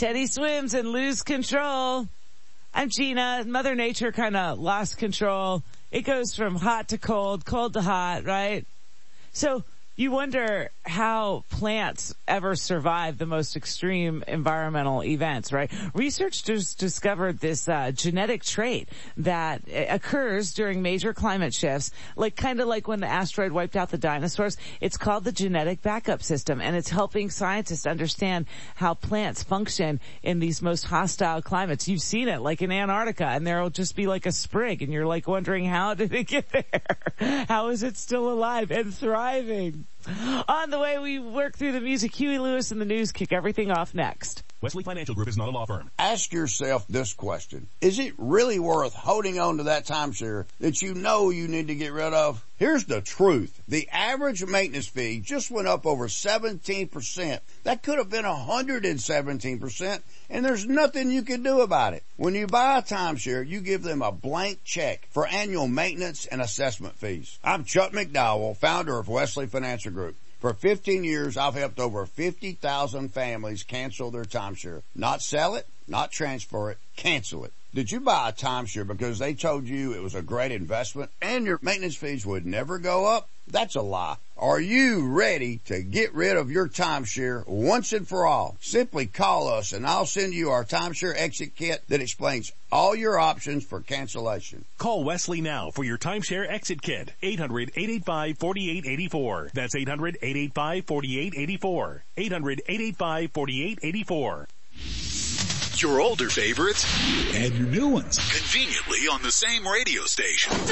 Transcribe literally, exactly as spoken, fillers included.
Teddy swims and lose control. I'm Gina. Mother Nature kind of lost control. It goes from hot to cold, cold to hot, right? So you wonder how plants ever survive the most extreme environmental events, right? Researchers discovered this uh, genetic trait that occurs during major climate shifts, like kind of like when the asteroid wiped out the dinosaurs. It's called the genetic backup system, and it's helping scientists understand how plants function in these most hostile climates. You've seen it, like in Antarctica, and there'll just be like a sprig, and you're like wondering, how did it get there? How is it still alive and thriving? On the way, we work through the music. Huey Lewis and the news kick everything off next. Wesley Financial Group is not a law firm. Ask yourself this question. Is it really worth holding on to that timeshare that you know you need to get rid of? Here's the truth. The average maintenance fee just went up over seventeen percent. That could have been one hundred seventeen percent, and there's nothing you can do about it. When you buy a timeshare, you give them a blank check for annual maintenance and assessment fees. I'm Chuck McDowell, founder of Wesley Financial Group. For fifteen years, I've helped over fifty thousand families cancel their timeshare. Not sell it, not transfer it, cancel it. Did you buy a timeshare because they told you it was a great investment and your maintenance fees would never go up? That's a lie. Are you ready to get rid of your timeshare once and for all? Simply call us and I'll send you our timeshare exit kit that explains all your options for cancellation. Call Wesley now for your timeshare exit kit. eight hundred, eight eight five, four eight eight four. That's eight hundred, eight eight five, four eight eight four. eight hundred, eight eight five, four eight eight four. Your older favorites and your new ones conveniently on the same radio station.